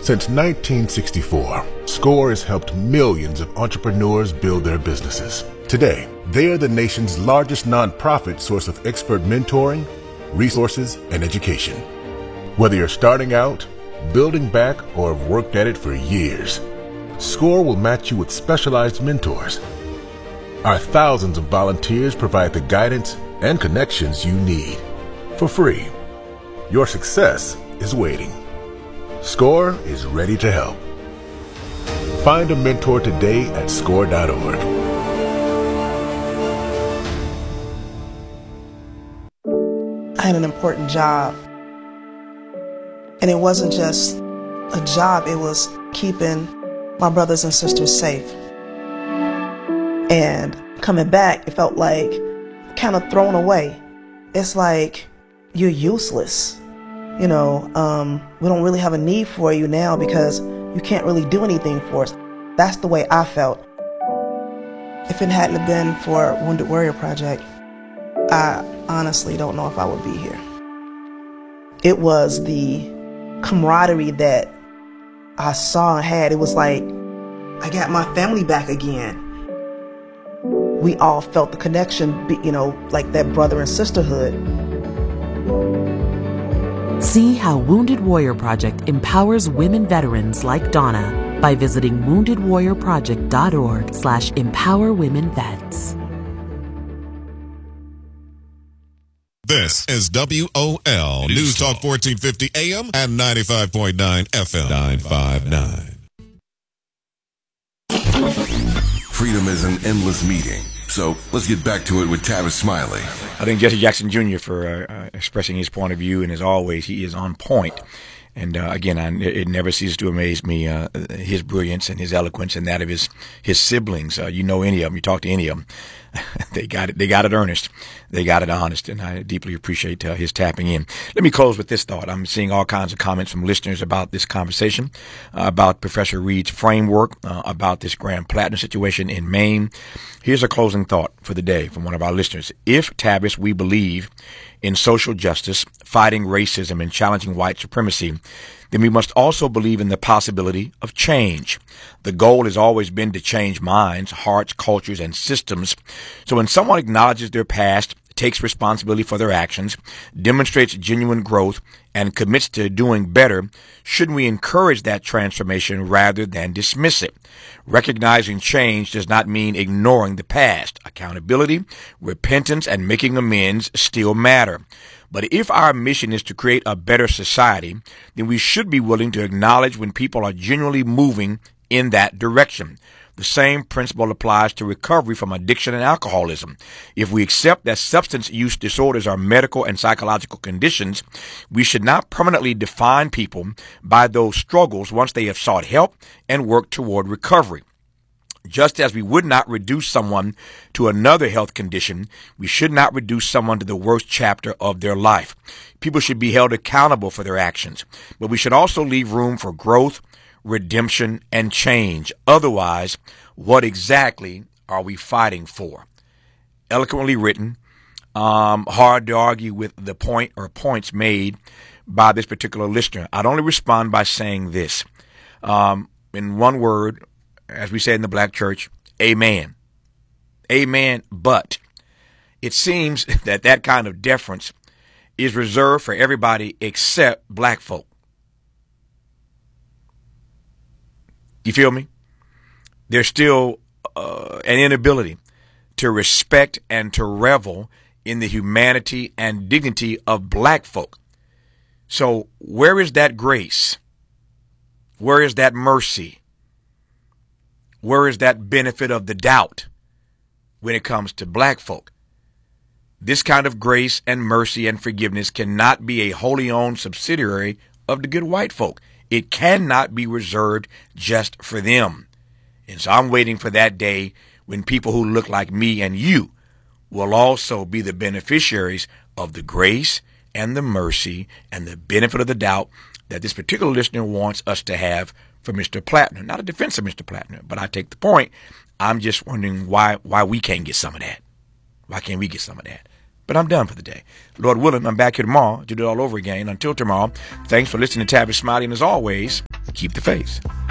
Since 1964, SCORE has helped millions of entrepreneurs build their businesses. Today, they are the nation's largest nonprofit source of expert mentoring, resources, and education. Whether you're starting out, building back, or have worked at it for years, SCORE will match you with specialized mentors. Our thousands of volunteers provide the guidance and connections you need for free. Your success is waiting. SCORE is ready to help. Find a mentor today at SCORE.org. I had an important job. And it wasn't just a job, it was keeping my brothers and sisters safe. And coming back, it felt like kind of thrown away. It's like you're useless. You know, we don't really have a need for you now because you can't really do anything for us. That's the way I felt. If it hadn't been for Wounded Warrior Project, I honestly don't know if I would be here. It was the camaraderie that I saw and had. It was like I got my family back again. We all felt the connection, you know, like that brother and sisterhood. See how Wounded Warrior Project empowers women veterans like Donna by visiting woundedwarriorproject.org/empowerwomenvets. This is WOL News Talk 1450 AM and 95.9 FM 959. Freedom is an endless meeting. So let's get back to it with Tavis Smiley. I thank Jesse Jackson Jr. for expressing his point of view, and as always, he is on point. And again, it never ceases to amaze me, his brilliance and his eloquence and that of his siblings. You know any of them, you talk to any of them, they got it earnest. They got it honest, and I deeply appreciate his tapping in. Let me close with this thought. I'm seeing all kinds of comments from listeners about this conversation, about Professor Reed's framework, about this Grand Platinum situation in Maine. Here's a closing thought for the day from one of our listeners. If, Tavis, we believe in social justice, fighting racism, and challenging white supremacy, then we must also believe in the possibility of change. The goal has always been to change minds, hearts, cultures, and systems. So when someone acknowledges their past, takes responsibility for their actions, demonstrates genuine growth, and commits to doing better, shouldn't we encourage that transformation rather than dismiss it? Recognizing change does not mean ignoring the past. Accountability, repentance, and making amends still matter. But if our mission is to create a better society, then we should be willing to acknowledge when people are genuinely moving in that direction. The same principle applies to recovery from addiction and alcoholism. If we accept that substance use disorders are medical and psychological conditions, we should not permanently define people by those struggles once they have sought help and worked toward recovery. Just as we would not reduce someone to another health condition, we should not reduce someone to the worst chapter of their life. People should be held accountable for their actions, but we should also leave room for growth, redemption, and change. Otherwise, what exactly are we fighting for? Eloquently written, hard to argue with the point or points made by this particular listener. I'd only respond by saying this. In one word, as we say in the black church, amen. Amen, but it seems that that kind of deference is reserved for everybody except black folk. You feel me? There's still an inability to respect and to revel in the humanity and dignity of black folk. So where is that grace? Where is that mercy? Where is that benefit of the doubt when it comes to black folk? This kind of grace and mercy and forgiveness cannot be a wholly owned subsidiary of the good white folk. It cannot be reserved just for them. And so I'm waiting for that day when people who look like me and you will also be the beneficiaries of the grace and the mercy and the benefit of the doubt that this particular listener wants us to have for Mr. Platinum. Not a defense of Mr. Platinum, but I take the point. I'm just wondering why we can't get some of that. Why can't we get some of that? But I'm done for the day. Lord willing, I'm back here tomorrow to do it all over again. Until tomorrow, thanks for listening to Tavis Smiley, and as always, keep the faith.